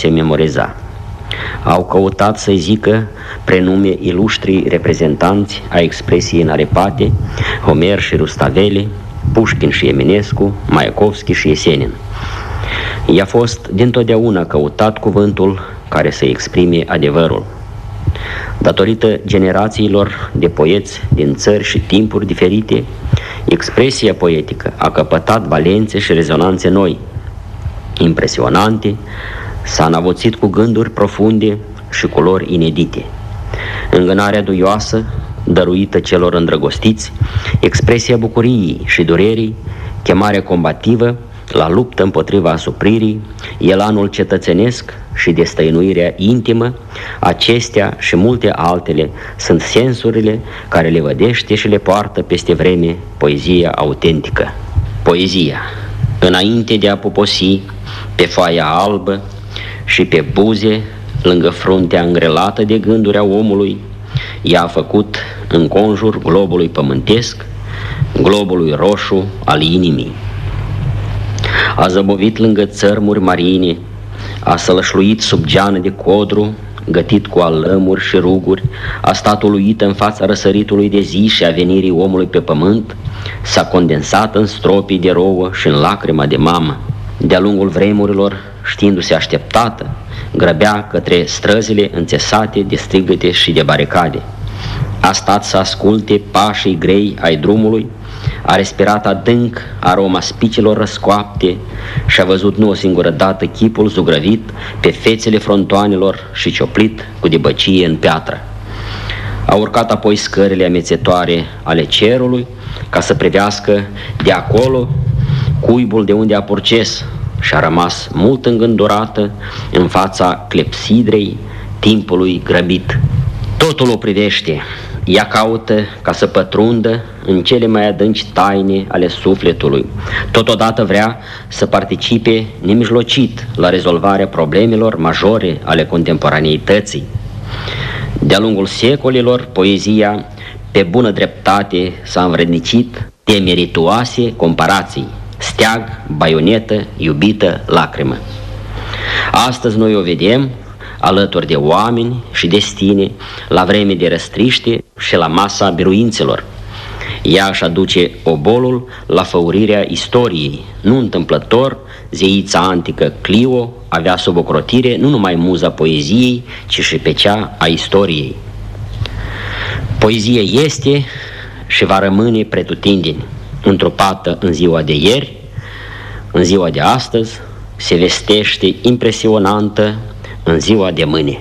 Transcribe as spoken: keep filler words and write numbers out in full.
se memoriza. Au căutat să-i zică prenume ilustrii reprezentanți a expresiei în arepate, Homer și Rustaveli, Pușkin și Eminescu, Maiakovski și Esenin. I-a fost dintotdeauna căutat cuvântul care să exprime adevărul. Datorită generațiilor de poeți din țări și timpuri diferite, expresia poetică a căpătat valențe și rezonanțe noi, impresionante, s-a înăvuțit cu gânduri profunde și culori inedite. Îngânarea duioasă, dăruită celor îndrăgostiți, expresia bucuriei și durerii, chemarea combativă la luptă împotriva asupririi, elanul cetățenesc și destăinuirea intimă, acestea și multe altele sunt sensurile care le vădește și le poartă peste vreme poezia autentică. Poezia, înainte de a poposi pe foaia albă și pe buze, lângă fruntea îngrelată de gânduri a omului, ea a făcut în conjur globului pământesc, globului roșu al inimii. A zăbovit lângă țărmuri marine, a sălășluit sub geană de codru, gătit cu alămuri și ruguri, a stat uluit în fața răsăritului de zi și a venirii omului pe pământ, s-a condensat în stropii de rouă și în lacrima de mamă. De-a lungul vremurilor, știindu-se așteptată, grăbea către străzile înțesate de strigăte și de baricade. A stat să asculte pașii grei ai drumului, a respirat adânc aroma spicilor răscoapte și a văzut nu o singură dată chipul zugrăvit pe fețele frontoanelor și cioplit cu debăcie în piatră. A urcat apoi scările amețetoare ale cerului ca să privească de acolo cuibul de unde a purces și a rămas mult îngândurată în fața clepsidrei timpului grăbit. Totul o privește. Ea caută ca să pătrundă în cele mai adânci taine ale sufletului. Totodată vrea să participe nemijlocit la rezolvarea problemelor majore ale contemporaneității. De-a lungul secolilor, poezia, pe bună dreptate, s-a învrednicit de meritoase comparații: steag, baionetă, iubită, lacrimă. Astăzi noi o vedem alături de oameni și destine, la vreme de răstriște și la masa biruințelor. Ea își aduce obolul la făurirea istoriei. Nu întâmplător, zeița antică Clio avea sub ocrotire nu numai muza poeziei, ci și pe cea a istoriei. Poezia este și va rămâne pretutindeni, întrupată în ziua de ieri, în ziua de astăzi, se vestește impresionantă în ziua de mâine.